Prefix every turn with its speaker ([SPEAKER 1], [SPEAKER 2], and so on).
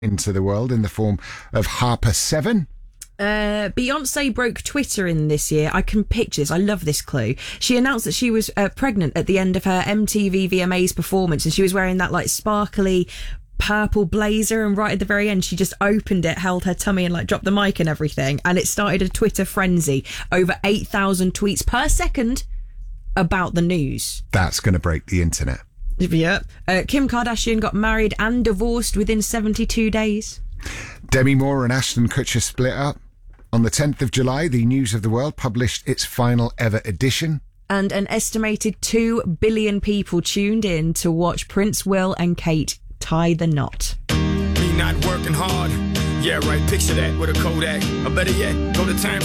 [SPEAKER 1] into the world in the form of Harper 7.
[SPEAKER 2] Beyonce broke Twitter in this year. I can picture this. I love this clue. She announced that she was pregnant at the end of her MTV VMAs performance, and she was wearing that like sparkly purple blazer, and right at the very end she just opened it, held her tummy and like dropped the mic and everything, and it started a Twitter frenzy. Over 8,000 tweets per second about the news.
[SPEAKER 1] That's going to break the internet.
[SPEAKER 2] Yep. Kim Kardashian got married and divorced within 72 days.
[SPEAKER 1] Demi Moore and Ashton Kutcher split up. On the 10th of July, the News of the World published its final ever edition.
[SPEAKER 2] And an estimated 2 billion people tuned in to watch Prince Will and Kate tie the knot.
[SPEAKER 3] Me not working hard. Yeah, right. Picture that with a Kodak. Or better yet, go to Times